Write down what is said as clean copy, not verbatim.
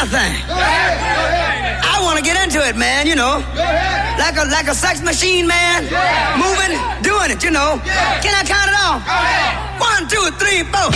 my thing. I want to get into it, man, you know. Like a sex machine, man. Moving, doing it, you know. Can I count it off? 1, 2, 3, 4.